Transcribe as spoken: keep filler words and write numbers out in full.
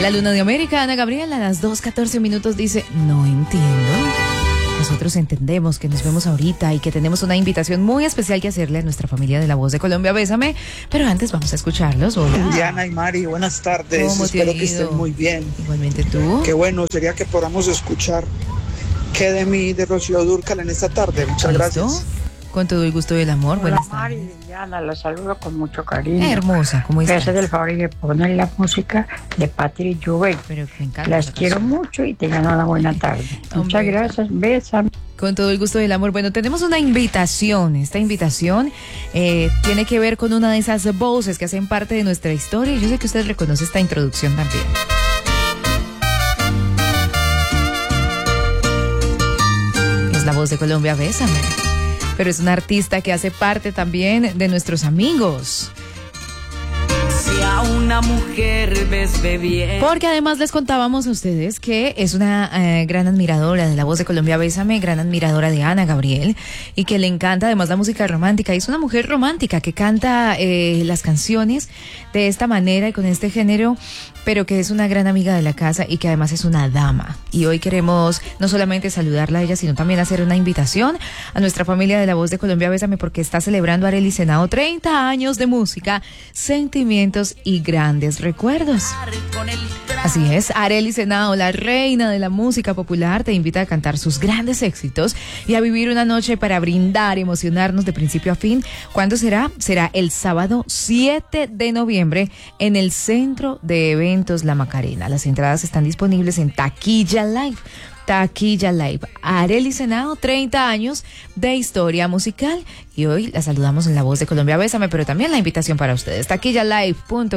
La Luna de América, Ana Gabriel, a las dos catorce minutos dice, no entiendo. Nosotros entendemos que nos vemos ahorita y que tenemos una invitación muy especial que hacerle a nuestra familia de La Voz de Colombia, Bésame, pero antes vamos a escucharlos. Hola. Diana y Mari, buenas tardes. ¿Cómo te ha Espero que ido? estén muy bien. Igualmente tú. Qué bueno sería que podamos escuchar ¿Qué de mí de Rocío Dúrcal en esta tarde? Muchas ¿Listo? gracias. Con todo el gusto del amor. Hola, Buenas Mari tardes. y Diana, la saludo con mucho cariño. Hermosa, ¿cómo Me estás? haces el favor y me ponen la música de Patty Juve. Pero me encanta Las esa quiero canción. mucho y tengan una buena tarde. Hombre. Muchas gracias, bésame. Con todo el gusto del amor. Bueno, tenemos una invitación. Esta invitación eh, tiene que ver con una de esas voces que hacen parte de nuestra historia. Y yo sé que usted reconoce esta introducción también. Es La Voz de Colombia, Bésame. Pero es una artista que hace parte también de nuestros amigos. Si a una mujer ves bien. Porque además les contábamos a ustedes que es una eh, gran admiradora de La Voz de Colombia, Bésame, gran admiradora de Ana Gabriel y que le encanta además la música romántica. Y es una mujer romántica que canta eh, las canciones de esta manera y con este género, pero que es una gran amiga de la casa y que además es una dama. Y hoy queremos no solamente saludarla a ella, sino también hacer una invitación a nuestra familia de La Voz de Colombia, Bésame, porque está celebrando Arely Senao treinta años de música, sentimientos y grandes recuerdos. Así es, Arely Senao, la reina de la música popular, te invita a cantar sus grandes éxitos y a vivir una noche para brindar, emocionarnos de principio a fin. ¿Cuándo será? Será el sábado siete de noviembre en el Centro de Eventos La Macarena. Las entradas están disponibles en Taquilla Live. Taquilla Live. Arely Senao, treinta años de historia musical. Y hoy la saludamos en La Voz de Colombia, Bésame, pero también la invitación para ustedes. taquilla live punto com